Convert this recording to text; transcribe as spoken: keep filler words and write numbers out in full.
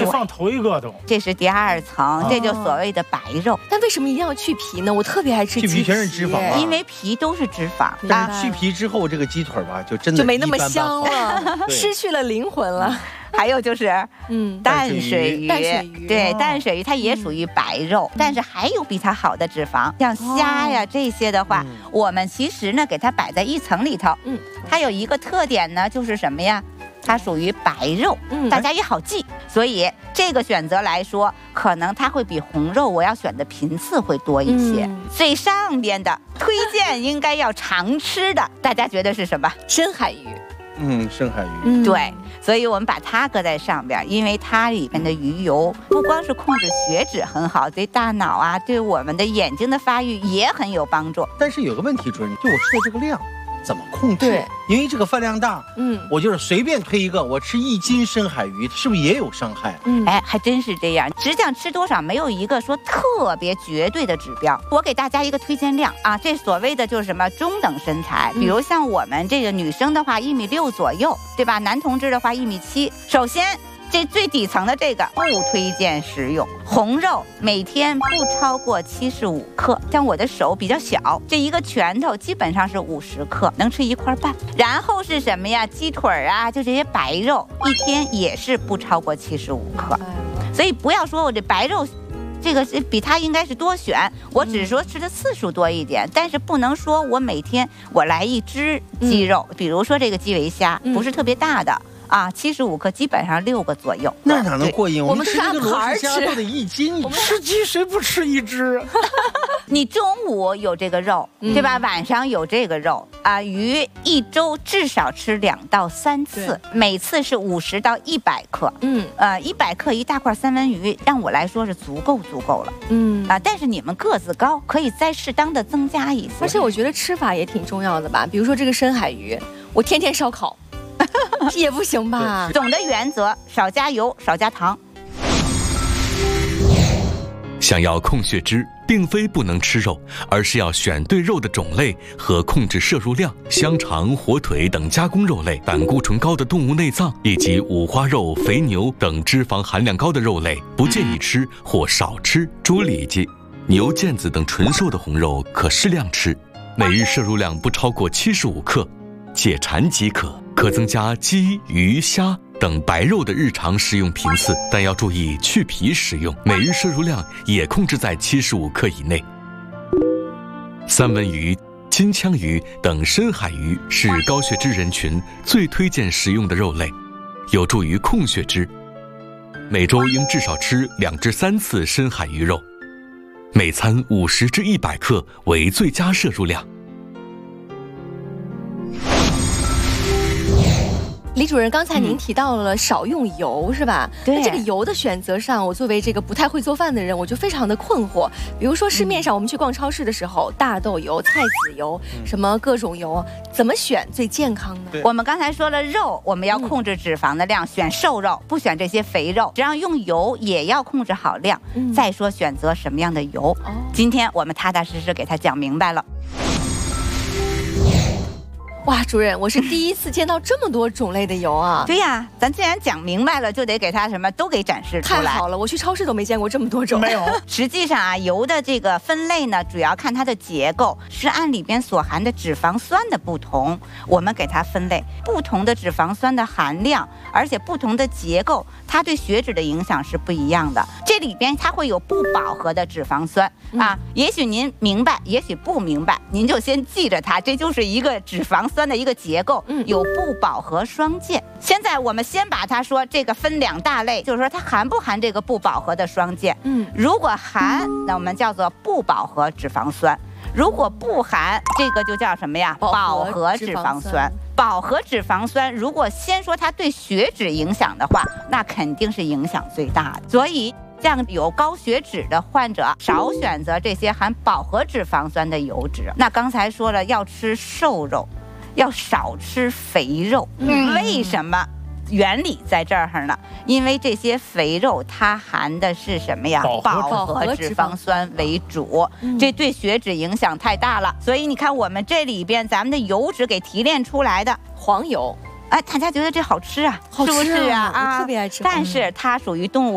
放头一个都。 这是第二层，这就所谓的白肉。 但为什么一定要去皮呢？我特别爱吃鸡皮， 去皮全是脂肪啊， 因为皮都是脂肪。 但是去皮之后，这个鸡腿吧，就真的就没那么香了，失去了灵魂了。 还有就是，嗯，淡水鱼， 淡水鱼， 对，淡水鱼它也属于白肉，但是还有比它好的脂肪，像虾呀这些的话，我们其实呢给它摆在一层里头，嗯，它有一个特点呢，就是什么呀？它属于白肉，嗯，大家也好记，所以这个选择来说，可能它会比红肉我要选的频次会多一些。嗯、最上边的推荐应该要常吃的，大家觉得是什么？ 深海鱼。 嗯，深海鱼。 嗯，对，所以我们把它搁在上边，因为它里面的鱼油不光是控制血脂很好，对大脑啊，对我们的眼睛的发育也很有帮助。 但是有个问题，主任，就我吃的这个量。怎么控制？ 对， 因为这个饭量大，嗯，我就是随便推一个，我吃一斤深海鱼，是不是也有伤害？ 嗯，哎，还真是这样。实际上吃多少没有一个说特别绝对的指标。我给大家一个推荐量啊，这所谓的就是什么中等身材，比如像我们这个女生的话，一米六左右，对吧？男同志的话一米七。首先。这最底层的这个不推荐食用，红肉每天不超过七十五克，像我的手比较小，这一个拳头基本上是五十克，能吃一块半。然后是什么呀？鸡腿啊，就这些白肉，一天也是不超过七十五克。所以不要说我这白肉。这个是比它应该是多选，我只是说吃的次数多一点，嗯、但是不能说我每天我来一只鸡肉，嗯、比如说这个基围虾，不是特别大的。啊，七十五克，基本上六个左右， 那哪能过瘾？ 我们吃这个罗氏虾都得一斤， 我们吃鸡谁不吃一只？ 你中午有这个肉，对吧？嗯、晚上有这个肉啊，鱼一周至少吃两到三次，每次是五十到一百克。嗯，呃，一百克一大块三文鱼，让我来说是足够足够了。嗯啊，但是你们个子高，可以再适当的增加一些。 而且我觉得吃法也挺重要的吧，比如说这个深海鱼，我天天烧烤。也不行吧。 总的原则，少加油，少加糖。 想要控血脂，并非不能吃肉，而是要选对肉的种类和控制摄入量。香肠、火腿等加工肉类、胆固醇高的动物内脏以及五花肉、肥牛等脂肪含量高的肉类，不建议吃或少吃。猪里脊、牛腱子等纯瘦的红肉可适量吃，每日摄入量不超过七十五克，解馋即可。可增加鸡、鱼、虾等白肉的日常食用频次，但要注意去皮食用，每日摄入量也控制在七十五克以内。三文鱼、金枪鱼等深海鱼是高血脂人群最推荐食用的肉类，有助于控血脂。每周应至少吃两至三次深海鱼肉，每餐五十至一百克为最佳摄入量。 李主任，刚才您提到了少用油，是吧？ 对。 这个油的选择上，我作为这个不太会做饭的人，我就非常的困惑。比如说市面上我们去逛超市的时候，大豆油、菜籽油，什么各种油，怎么选最健康呢？ 我们刚才说了肉，我们要控制脂肪的量，选瘦肉，不选这些肥肉。只要用油也要控制好量。嗯、再说选择什么样的油，哦、今天我们踏踏实实给他讲明白了。 哇，主任，我是第一次见到这么多种类的油啊！ 对呀，咱既然讲明白了，就得给它什么都给展示出来。 太好了，我去超市都没见过这么多种。 没有。 实际上啊，油的这个分类呢，主要看它的结构，是按里边所含的脂肪酸的不同，我们给它分类。不同的脂肪酸的含量，而且不同的结构，它对血脂的影响是不一样的。这里边它会有不饱和的脂肪酸、嗯、啊，也许您明白，也许不明白，您就先记着它，这就是一个脂肪酸的一个结构，有不饱和双键。现在我们先把它说这个分两大类，就是说它含不含这个不饱和的双键。嗯，如果含，那我们叫做不饱和脂肪酸；如果不含，这个就叫什么呀？饱和脂肪酸。饱和脂肪酸，如果先说它对血脂影响的话，那肯定是影响最大的。所以像有高血脂的患者，少选择这些含饱和脂肪酸的油脂。那刚才说了，要吃瘦肉，要少吃肥肉。嗯、为什么？原理在这儿呢，因为这些肥肉它含的是什么呀？饱和脂肪酸为主，这对血脂影响太大了。所以你看，我们这里边咱们的油脂给提炼出来的黄油， 哎，大家觉得这好吃啊， 好吃啊， 是不是啊？ 我特别爱吃。 但是它属于动物